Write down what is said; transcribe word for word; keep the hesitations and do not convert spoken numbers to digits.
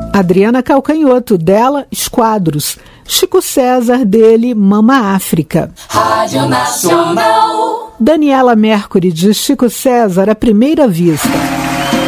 Adriana Calcanhoto, dela, Esquadros. Chico César, dele, Mama África. Rádio Nacional. Daniela Mercury, de Chico César, A Primeira Vista.